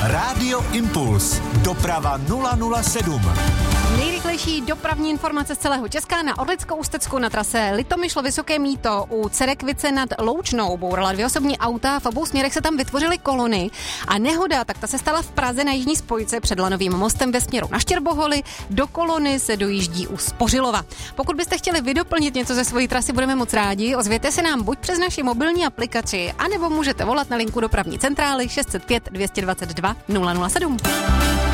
Rádio Impuls. Doprava 007. Nejrychlejší dopravní informace z celého Česka na Orlickou Ústecku na trase Litomyšl-Vysoké Mýto u Cerekvice nad Loučnou bourala 2 osobní auta, v obou směrech se tam vytvořily kolony a nehoda, tak ta se stala v Praze na jižní spojce před Lanovým mostem ve směru na Štěrboholy. Do kolony se dojíždí u Spořilova. Pokud byste chtěli vydoplnit něco ze svojí trasy, budeme moc rádi. Ozvěte se nám buď přes naši mobilní aplikaci, anebo můžete volat na linku dopravní centrály 605 222 007.